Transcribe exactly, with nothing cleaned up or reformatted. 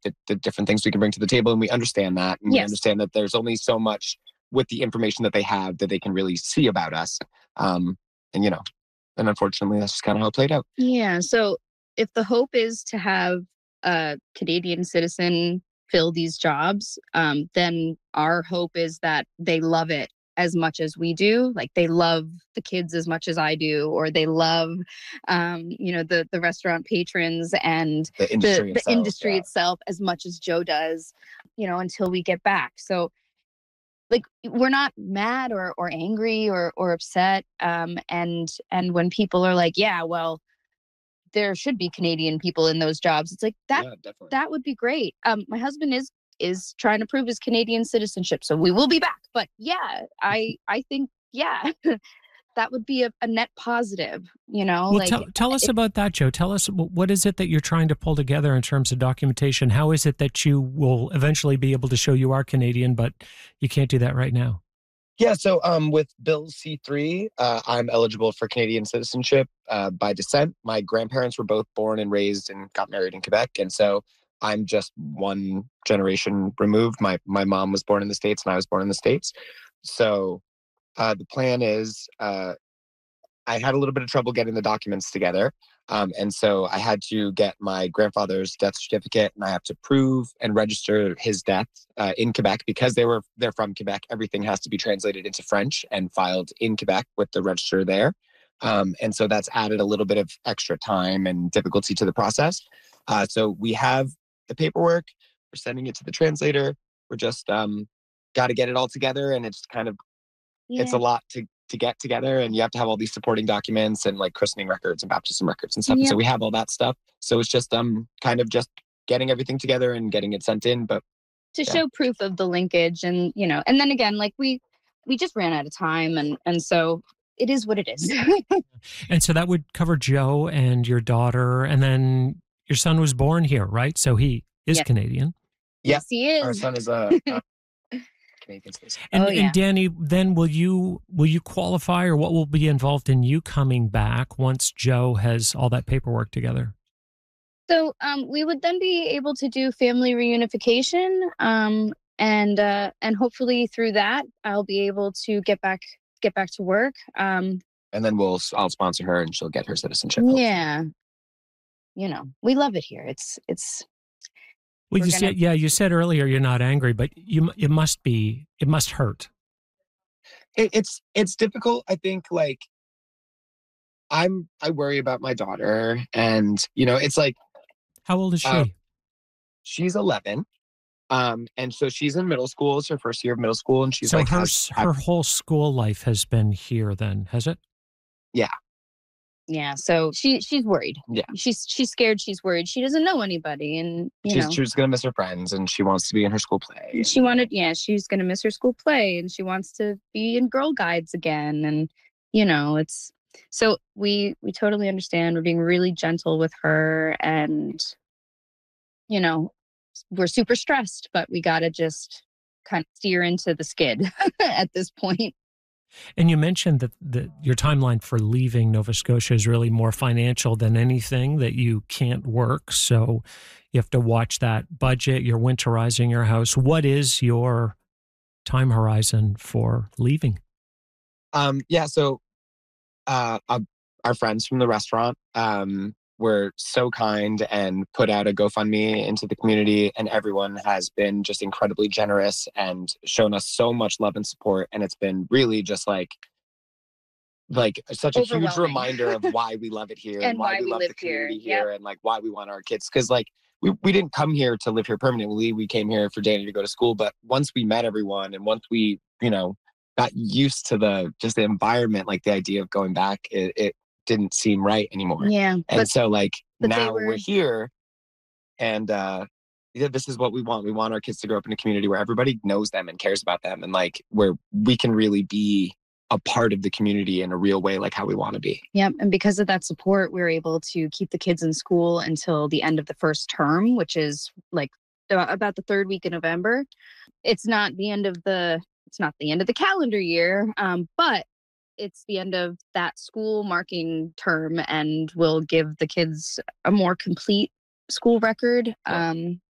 the, the different things we can bring to the table. And we understand that. And Yes. we understand that there's only so much with the information that they have that they can really see about us. Um, and, you know, and unfortunately, that's just kind of how it played out. Yeah. So if the hope is to have a Canadian citizen fill these jobs, um, then our hope is that they love it as much as we do. Like they love the kids as much as I do, or they love, um, you know, the the restaurant patrons and The industry the, the itself, industry yeah. itself as much as Joe does, you know, until we get back. So like we're not mad or or angry or or upset. Um, and and when people are like, yeah, well, there should be Canadian people in those jobs. It's like that Yeah, definitely. that would be great. Um, my husband is is trying to prove his Canadian citizenship, so we will be back. But yeah, I I think yeah, that would be a, a net positive. You know, Well, like tell, tell us if- about that, Joe. Tell us, wh- what is it that you're trying to pull together in terms of documentation? How is it that you will eventually be able to show you are Canadian, but you can't do that right now? Yeah, so um, with Bill C three, uh, I'm eligible for Canadian citizenship uh, by descent. My grandparents were both born and raised and got married in Quebec, and so I'm just one generation removed. My my mom was born in the States, and I was born in the States. So uh, the plan is, uh, I had a little bit of trouble getting the documents together. Um, and so I had to get my grandfather's death certificate, and I have to prove and register his death uh, in Quebec because they were they're from Quebec. Everything has to be translated into French and filed in Quebec with the register there. Um, and so that's added a little bit of extra time and difficulty to the process. Uh, so we have the paperwork. We're sending it to the translator. We're just um, got to get it all together, and it's kind of yeah. it's a lot to to get together, and you have to have all these supporting documents and like christening records and baptism records and stuff. And Yep. so we have all that stuff. So it's just um kind of just getting everything together and getting it sent in. But to yeah. show proof of the linkage, and you know, and then again, like we we just ran out of time, and and so it is what it is. And so that would cover Joe and your daughter, and then your son was born here, right? So he is Yeah. Canadian. Yeah, Yes, he is. our son is a, a Canadian citizen. And, Oh, yeah. and Danny, then will you will you qualify, or what will be involved in you coming back once Joe has all that paperwork together? So um, we would then be able to do family reunification, um, and uh, and hopefully through that, I'll be able to get back get back to work. Um, And then we'll I'll sponsor her, and she'll get her citizenship. hopefully. yeah, you know, we love it here. It's it's Well, We're you gonna- said, yeah, you said earlier you're not angry, but you it must be it must hurt. It, it's it's difficult. I think like I'm I worry about my daughter, and you know it's like How old is she? Uh, she's eleven. Um, and so she's in middle school. It's her first year of middle school, and she's so like, her has- s- her whole school life has been here, then, has it? yeah. So she she's worried. Yeah. she's she's scared. She's worried. She doesn't know anybody, and you she's know. she's gonna miss her friends, and she wants to be in her school play. and, She wanted, yeah, she's going to miss her school play, and she wants to be in Girl Guides again. And, you know, it's so we, we totally understand. We're being really gentle with her, and, you know, we're super stressed, but we got to just kind of steer into the skid at this point. And you mentioned that the, your timeline for leaving Nova Scotia is really more financial than anything, that you can't work. So you have to watch that budget. You're winterizing your house. What is your time horizon for leaving? Um, yeah. So, uh, uh, our friends from the restaurant, um, were so kind and put out a GoFundMe into the community, and everyone has been just incredibly generous and shown us so much love and support. And it's been really just like, like such a huge Overwhelming. reminder of why we love it here and, And why, why we we love live the community here. here, and like why we want our kids. Cause like we, we didn't come here to live here permanently. We came here for Danny to go to school. But once we met everyone, and once we, you know, got used to the, just the environment, like the idea of going back, it, it didn't seem right anymore. Yeah. And But so like but they now were- we're here, and uh yeah, this is what we want. We want our kids to grow up in a community where everybody knows them and cares about them, and like where we can really be a part of the community in a real way, like how we want to be. Yep. And because of that support, we were able to keep the kids in school until the end of the first term, which is like the, about the third week of November. It's not the end of the, it's not the end of the calendar year, um, but it's the end of that school marking term, and will give the kids a more complete school record. Yeah. Um,